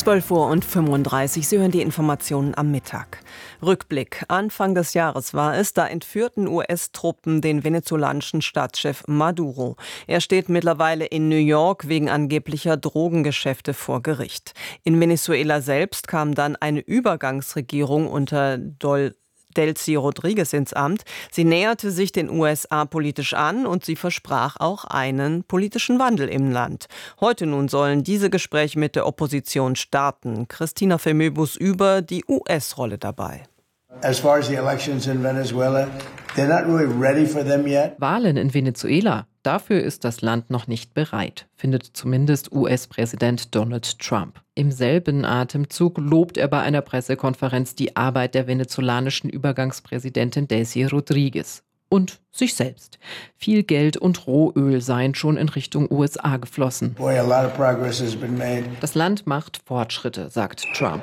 12:35 Uhr, Sie hören die Informationen am Mittag. Rückblick. Anfang des Jahres war es, da entführten US-Truppen den venezolanischen Staatschef Maduro. Er steht mittlerweile in New York wegen angeblicher Drogengeschäfte vor Gericht. In Venezuela selbst kam dann eine Übergangsregierung unter Delcy Rodríguez ins Amt. Sie näherte sich den USA politisch an und sie versprach auch einen politischen Wandel im Land. Heute nun sollen diese Gespräche mit der Opposition starten. Christina Vermöbus über die US-Rolle dabei. As far as the elections in Venezuela, they're not really ready for them yet. Wahlen in Venezuela, dafür ist das Land noch nicht bereit, findet zumindest US-Präsident Donald Trump. Im selben Atemzug lobt er bei einer Pressekonferenz die Arbeit der venezolanischen Übergangspräsidentin Delcy Rodríguez. Und sich selbst. Viel Geld und Rohöl seien schon in Richtung USA geflossen. Boy, a lot of progress has been made. Das Land macht Fortschritte, sagt Trump.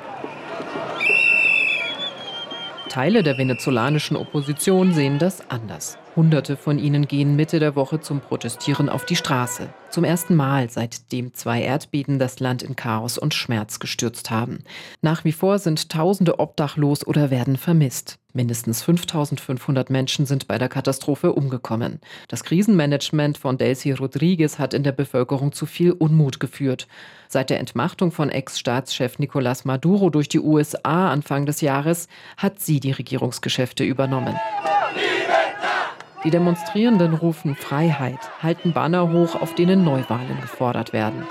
Teile der venezolanischen Opposition sehen das anders. Hunderte von ihnen gehen Mitte der Woche zum Protestieren auf die Straße. Zum ersten Mal, seitdem 2 Erdbeben das Land in Chaos und Schmerz gestürzt haben. Nach wie vor sind Tausende obdachlos oder werden vermisst. Mindestens 5.500 Menschen sind bei der Katastrophe umgekommen. Das Krisenmanagement von Delcy Rodríguez hat in der Bevölkerung zu viel Unmut geführt. Seit der Entmachtung von Ex-Staatschef Nicolás Maduro durch die USA Anfang des Jahres hat sie die Regierungsgeschäfte übernommen. Die Demonstrierenden rufen Freiheit, halten Banner hoch, auf denen Neuwahlen gefordert werden.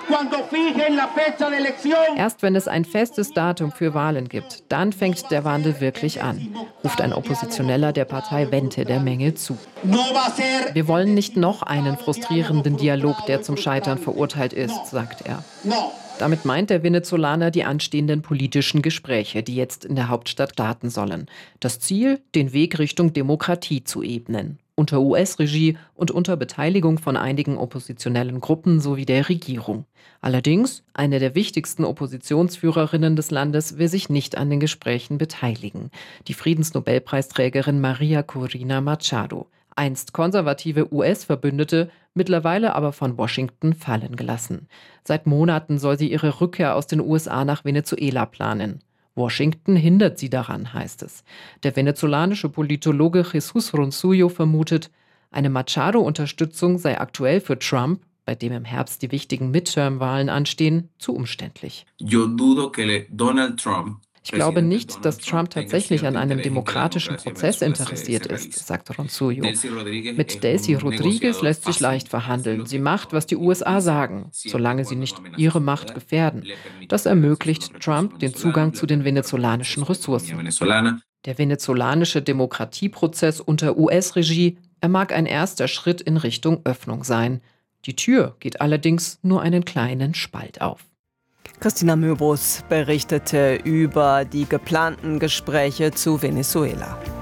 Erst wenn es ein festes Datum für Wahlen gibt, dann fängt der Wandel wirklich an, ruft ein Oppositioneller der Partei Vente der Menge zu. Wir wollen nicht noch einen frustrierenden Dialog, der zum Scheitern verurteilt ist, sagt er. Damit meint der Venezolaner die anstehenden politischen Gespräche, die jetzt in der Hauptstadt starten sollen. Das Ziel, den Weg Richtung Demokratie zu ebnen. Unter US-Regie und unter Beteiligung von einigen oppositionellen Gruppen sowie der Regierung. Allerdings, eine der wichtigsten Oppositionsführerinnen des Landes will sich nicht an den Gesprächen beteiligen. Die Friedensnobelpreisträgerin Maria Corina Machado. Einst konservative US-Verbündete, mittlerweile aber von Washington fallen gelassen. Seit Monaten soll sie ihre Rückkehr aus den USA nach Venezuela planen. Washington hindert sie daran, heißt es. Der venezolanische Politologe Jesús Ronsullo vermutet, eine Machado-Unterstützung sei aktuell für Trump, bei dem im Herbst die wichtigen Midterm-Wahlen anstehen, zu umständlich. Ich glaube nicht, dass Trump tatsächlich an einem demokratischen Prozess interessiert ist, sagt Ronsullo. Mit Delcy Rodríguez lässt sich leicht verhandeln. Sie macht, was die USA sagen, solange sie nicht ihre Macht gefährden. Das ermöglicht Trump den Zugang zu den venezolanischen Ressourcen. Der venezolanische Demokratieprozess unter US-Regie, er mag ein erster Schritt in Richtung Öffnung sein. Die Tür geht allerdings nur einen kleinen Spalt auf. Christina Möbus berichtete über die geplanten Gespräche zu Venezuela.